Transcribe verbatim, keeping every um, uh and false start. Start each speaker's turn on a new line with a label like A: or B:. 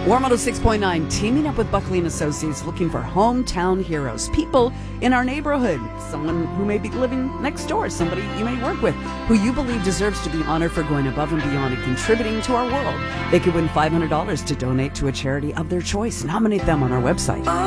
A: Warm one oh six point nine, teaming up with Buckley and Associates, looking for hometown heroes, people in our neighborhood, someone who may be living next door, somebody you may work with, who you believe deserves to be honored for going above and beyond and contributing to our world. They could win five hundred dollars to donate to a charity of their choice. Nominate them on our website.